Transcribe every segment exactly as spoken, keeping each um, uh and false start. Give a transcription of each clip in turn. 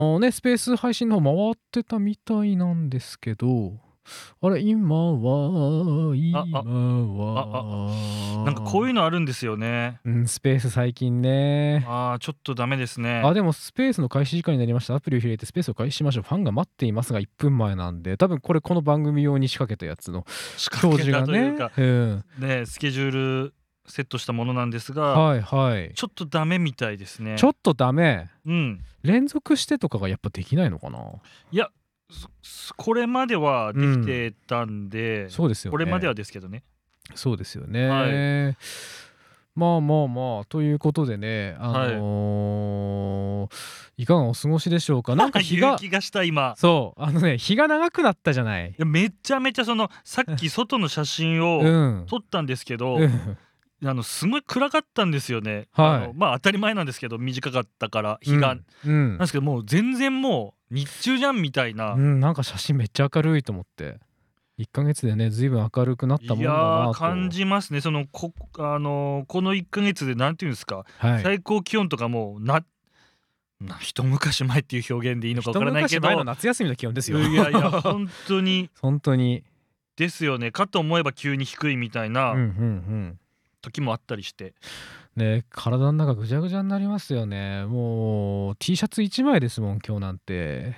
ね、スペース配信の方回ってたみたいなんですけど、あれ、今はあ、あ、 今あ、あ、あ、なんかこういうはのあるんですよね。 うん、スペース最近ね。 ああ、ちょっとダメですね。 あ、でもスペースの開始時間になりました。アプリを開いてスペースを開始しましょう。ファンが待っていますがいっぷんまえなんで、多分これこの番組用に仕掛けたやつの仕掛表示けたがね、 というか、 うん。 ね、スケジュールセットしたものなんですが、 はいはい。 ちょっとダメみたいですね。 ちょっとダメ。 うん。 連続してとかがやっぱできないのかな？ いや、すすこれまではできうん。 てたんで、 そうですよこれまでね。 はですけどね。 そうですよはい。 ね。まあまあまあ、ということでね、あはい。 の、いかがお過ごしでしょうか？なんか日が勇気がした今。 そう、あのね、日が長くなったじゃない。 いや、めちゃめちゃその、さっき外の写真をうん。 撮ったんですけど、 うん。 あの、すごい暗かったんですよね。あの、 はい。 まあ、当たり前なんですけど、短かったから、日が。なんうん。うん。 ですけど、もう全然もう日中じゃんみたいな。 うん、なんか写真めっちゃ明るいと思って。いっかげつでね、ずいぶん明るくなったいもんだや、感なと。 じますね。その、こあの、このいっかげつで何て言うんですか、 はい。 最高気温とかもなな一昔前っていう表現でいいのかわ一からないけ昔前のど、 夏休みの気温ですよ。 ういやいや、ほんとにほんとに。 ですよね。かと思えば急に低いみたいなうんうんうん。 時もあったりして。 ね、体ん中ぐちゃぐちゃになりますよね。もう T シャツいちまいですもん、今日なんて。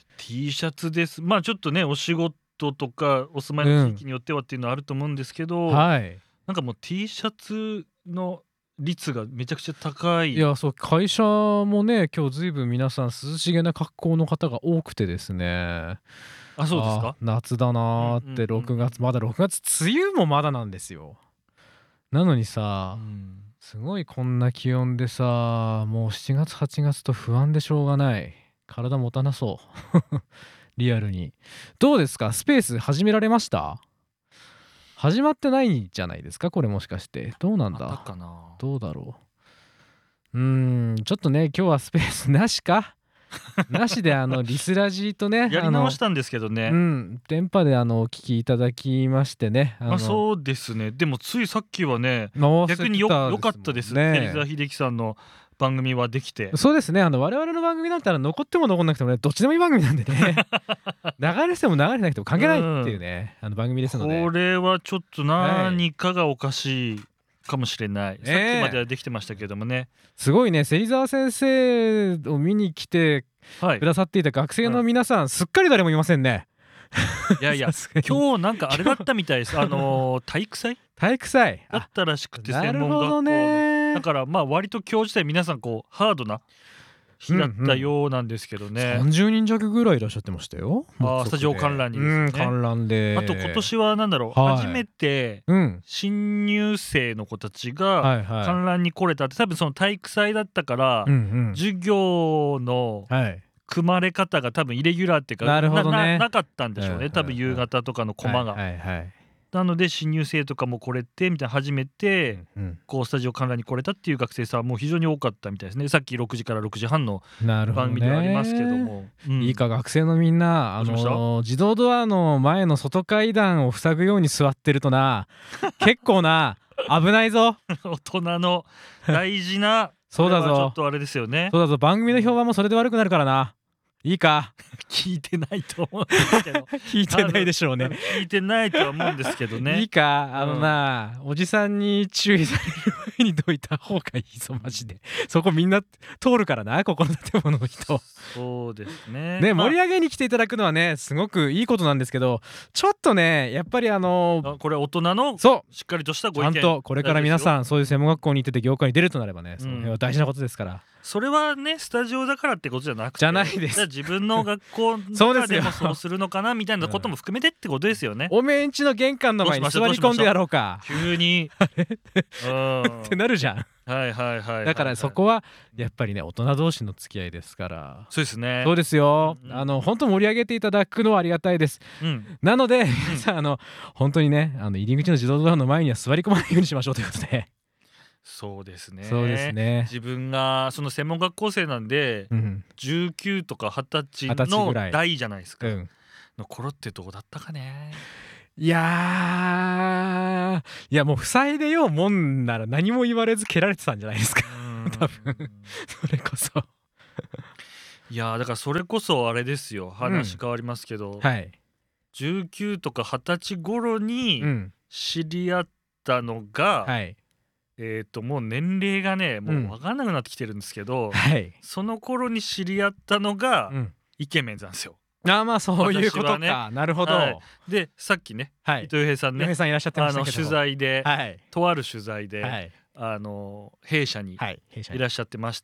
T シャツです。まあ、ちょっとね、お仕事とかお住まいの地域うん。 によってはっていうのはあると思うんですけど、 はい。 なんかもう T シャツの率がめちゃくちゃ高い。 いや、そう、会社もね、今日ずいぶん皆さん涼しげな格好の方が多くてですね。 あ、そうですああ、 か？ 夏だうんうんなーってうん 6 うん。 月まだろくがつ梅雨もまだなんですよ。なのにうさ、 ん。 すごいこんな気温でさ、もうしちがつはちがつと不安でしょうがない。体持たなそう。リアルに。どうですか？スペース始められました？始まってないんじゃないですか？これもしかして。どうなんまただ？ かな。 どうだろう。うーん、ちょっとね、今日はスペースなしか？なしであのリスラジとね、 やり直しあの、 たんですけどね。 うん、電波であのお聞きいただきましてね、ああ、 の、 そうですね。でもついさっきはね、 回せて逆によ良たですもかったです。芹沢んね。 秀樹さんの番組はできて。 そうですね、あの我々の番組だったら残っても残んなくてもね、どっちでもいい番組なんでね。流れても流れてなくても関う係ないっていうん。 ね、あの番組ですのこで。 れはちょっとはい。 何かがおかしいかもしれない。さっきまではねえ。 できてましたけどもね。 すごいね、芹沢先生を見に来てはい。 くださっていた学生うん。 の皆さん、すっかり誰もいませんね。 いやいや、 さすがに。 今日なんかあれだっ今日たみたいです。あの、体育祭体育祭。あ、 だったらしくて、 な専門るほど学校の。だね。 から、まあ、割と今日自体皆さんこうハードなうんう日だったん。 ようなんですけどね。 さんじゅうにん弱ぐらいいらっしゃってましたよ、 ああ、スタジオ目測で。 観覧にうん、 ですよね。 観覧あと今で。 年は何だろう、初めはい。 てうん。 新入生の子たちがはいはい。 観覧に来れたって、多分その体育祭だったから、 うんうん。 授業のはい。 組まれ方が多分イレギュラーっていうか、 なるほなどね。 ななかったんでうんうんしょうね、多分夕うん。 方とかのコはいマが。 はいはい。 なので新入生とかも来れてみたいな、初めうてんうん。 こうスタジオ観覧に来れたっていう学生さんも非常に多かったみたいですね。さっきろくじからろくじはんのなるほど番組ではありますけどね。 も。うん。 いいか、学生のみんな、あどうしました？ の、自動ドアの前の外階段を塞ぐように座ってるとな、結構な、危ないぞ。 大人の大事な、これそうだぞ。 はちょっとあれですよね。 そうだぞ、番組の評うん。 判もそれで悪くなるからな。いいか？ 聞いてないと思うんですけど、 聞いてない多分でしょうね。 多分聞いてないとは思うんですけどね。 いいか？あのうん。 な、おじさんに注意される前にどいた方がいいぞ、マジで。そこみんな通るからな、ここの建物の人。 そうですね。 ね、 ま盛り上げに来ていただくのはね、すごくいいことなんですけど、ちょっとね、やっぱりあの、 あ、あ、これ大人のそう、 しっかりとしたちゃんご意見、 とこれから大事ですよ。 皆さんそういう専門学校に行ってて業界に出るとなればね、その辺はうん。 大事なことですから。 それはね、スタジオだからってことじゃなくじゃないて、じゃあです。 自分の学校そうですよ。 中でもそうするのかなみたいなことも含めてってことですよね。 おめえんちの玄関の前にどうしました座り込んでやどうしました？ ろうか。 急に。うってん。 なるじゃん。 はいはいはいだからはいはい。 そこはうん。 やっぱりね、大人同士の付き合いですから。 そうですね。 そうですうんよ。あの、 うんほんと盛り上げていただくのはありがたいです。 うん。うん。 なので、 うん。 皆さんあの、ほんとにね、あの、入り口の自動ドアの前には座り込まないようにしましょうということで。 そうですそうですね。 ね。 自分がその専門学校生なんで、 うん。 じゅうきゅうとかはたちはたちぐのらい。 代じゃないですか。 うん。 の頃ってどうだったかね。 いや、いやもう塞いでようもんなら何も言われず蹴られてたんじゃないですか。 うー多分。 ん。 それこそ。 いやーだからそれこそあれですよ、話変わりますけど、 はい。 じゅうきゅうとかはたち頃うにん。 知り合ったのが、 はい。 えっともう年齢がねもう分かんなくなってきてるんですけど、 はい。 その頃に知り合ったのがうん。 イケメンズなんですよ。 ああ、まあそういうこと私はねか。なるほど。 は、 はいでさっきね伊い。 藤洋平さんね洋平さんいらっしゃってまあのしたけど。 取材で、 はい。 とある取材で、 はい。 あの弊社にはい。弊社いに。 らっしゃってまして、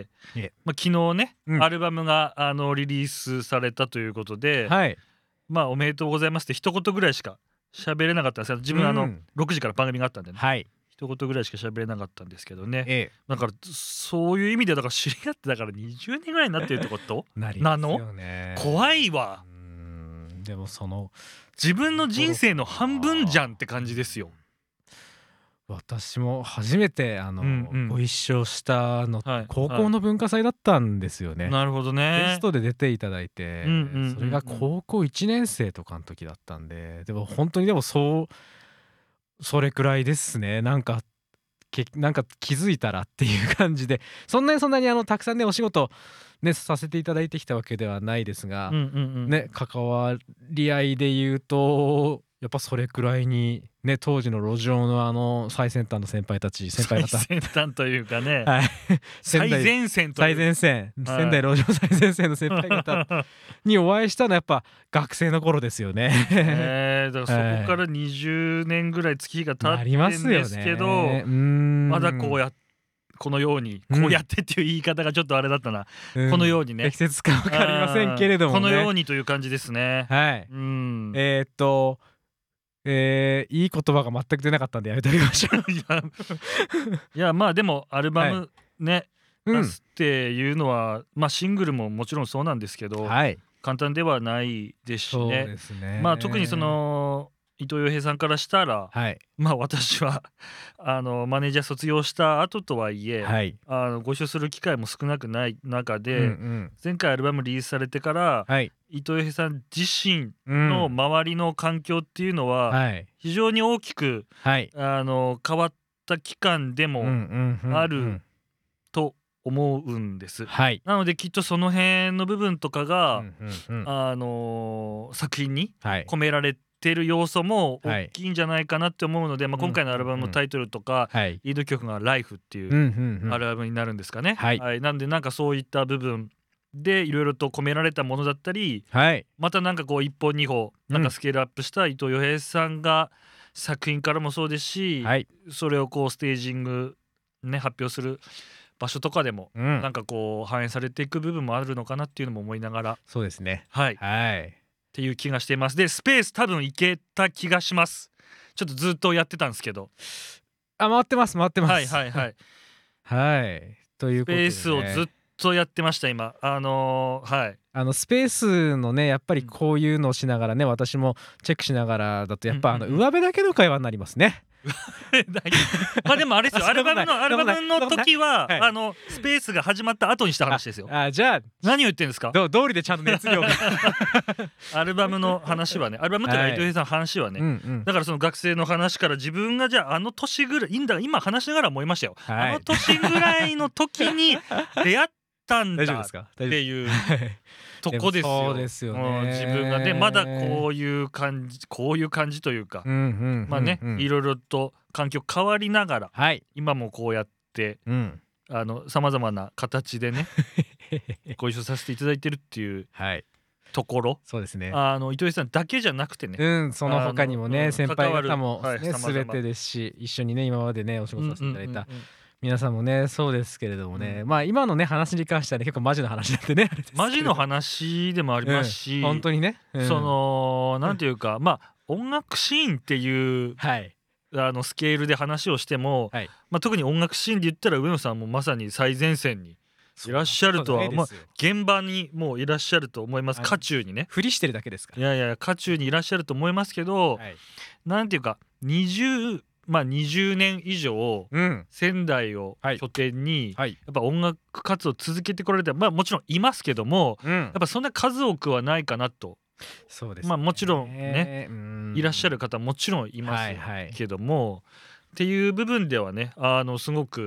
いえ。 まあ、昨日ね、 うんアルバムがあのリリースされたということで、 はい。 まあおめでとうございますって一言ぐらいしか喋れなかったんですよ。自分あのうんろくじから番組があったんでね、 はい。 一言ぐらいしか喋れなかったんですけどね。 ええ。 だからそういう意味でだから知り合ってだからにじゅうねんぐらいになってるってことなりなのますよね。 怖いわ。 うーん。でもその自分の人生の半分じゃんって感じですよ。 私も初めてあの、 うんうんご一緒したの、 はい高校の文化祭だったんですよね。 なるほどゲねス。トで出ていただいて、 うんうんうんうんそれが高校いちねん生とかの時だったんで、でも本当にでもそうそれくらいですね。なんかけなんか気づいたらっていう感じで、そんなにそんなにあのたくさんねお仕事ねさせていただいてきたわけではないですが、 うんうんうんね関わり合いで言うとやっぱそれくらいにね当時の路上のあの最先端の先輩たち先輩方最先端というかね、 はい最仙台前線という最前線、 はい仙台路上最前線の先輩方にお会いしたのはやっぱ学生の頃ですよね。 えー、だからそこからにじゅうねんぐらい月日が経なりってんますよですけど、 ね。うーんまだこうやこのようにうんこうやってっていう言い方がちょっとあれだったな、 うんこのようにね適切か分かりませんけれどもね。 このようにという感じですね。 はい。 うんえーっとえーいい言葉が全く出なかったんでやめておきましょう。 いやいやまあでもアルバムね、 うん出すっていうのはまあシングルももちろんそうなんですけど、 はい。 簡単ではないですしそうね。 ですね。 まあ特にその伊藤洋平さんからしたら、 はいまあ私はあのマネージャー卒業した後とはいえ、 はい。 あのご一緒する機会も少なくない中で、 うんうん前回アルバムリリースされてから、 はい。 伊藤洋平さん自身うんの周りの環境っていうのははい非常に大きくはい。 あの変わった期間でもうんうんうんうんあると思うんです。 はい。 なのできっとその辺の部分とかが、 うんうんうんあの作品にはい。 込められてる要素もはい大きいんじゃないかなって思うので、まあ、今回のアルバムのタイトルとか、 はい。 リード曲が「ライフっていううんうんうんアルバムになるんですかね。 はいなんでなんかそういった部分でいろいろと込められたものだったり、 はい。 またなんかこう一歩二歩なんかスケールアップした伊藤洋平さんが作品からもそうですし、 はい。 それをこうステージングね発表する場所とかでもうんなんかこう反映されていく部分もあるのかなっていうのも思いながら、 そうですね。 はい、っはい。 ていう気がしています。でスペース多分いけた気がします。ちょっとずっとやってたんですけど、 あ回ってます回ってます。 はいはいはいはい。というスペことで、ね、 ースをずっとやってました今。あのーはいあのスペースのねやっぱりこういうのをしながらね私もチェックしながらだとやっぱあのうんうんうん上辺だけの会話になりますね。 まあでもあれですよ、 あアルバムのアルそんなことないバムの時は、 はいあのスペースが始まった後にした話ですよ。 あじゃあ何を言ってんですか。 ど道理でちゃんと熱量が。 アルバムの話はね、アルバムっていうかはい伊藤平さんの話はね、 うんうんだからその学生の話から自分がじゃああの年ぐらいいいんだ今話しながら思いましたよ、 はいあの年ぐらいの時に出会ったんだ大丈夫ですかっ大丈ていう夫とこですよ。 そうですよねうん自分がねまだこういう感じこういう感じというか、 うんうんうんうんまあねいろいろと環境変わりながらはい今もこうやってうんあのさまざまな形でねご一緒させていただいてるっていうはいところ、 そうですね。 あの伊藤さんだけじゃなくてね、 うんその他にもあのうんね先輩方も関わるはいね様々 全てですし一緒にね今までねお仕事させていただいたうんうんうんうん皆さんもねそうですけれどもね、 うんまあ今のね話に関してはね結構マジの話なんでねあれですけどマジの話でもありますし、 うん本当にね、うんそのなんていうか、まあ音楽シーンっていうはいあのスケールで話をしても、 はいまあ、特に音楽シーンで言ったら上野さんもまさに最前線にいらっしゃるとはそうなんですよ現場にもういらっしゃると思います。 あの渦中にね、 ふりしてるだけですかいやいや渦中にいらっしゃると思いますけど、 ら、はい、 なんていうかにじゅうまあにじゅうねん以上うん仙台をはい拠点にはいやっぱ音楽活動を続けてこられて、まあもちろんいますけども、 うんやっぱそんな数多くはないかなと、 そうですねまあもちろんねうんいらっしゃる方もちろんいますはいはいけども、っていう部分ではねあのすごく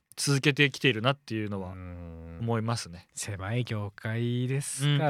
続けてきているなっていうのはうん思いますね。 狭い業界ですうんか